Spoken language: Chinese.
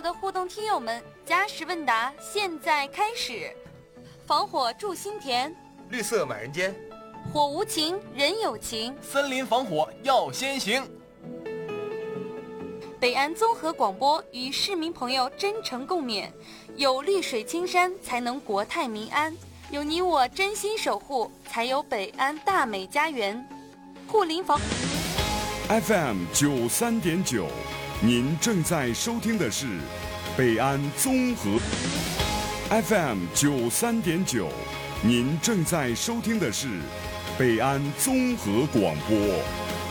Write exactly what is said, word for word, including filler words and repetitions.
的互动听友们，加时问答现在开始。防火助心田， 绿色满人间， 火无情人有情， 森林防火要先行。 北安综合广播与市民朋友真诚共勉，有绿水青山才能国泰民安，有你我真心守护才有北安大美家园。护林防 F M 九三点九，您正在收听的是北安综合 F M 九三点九，您正在收听的是北安综合广播。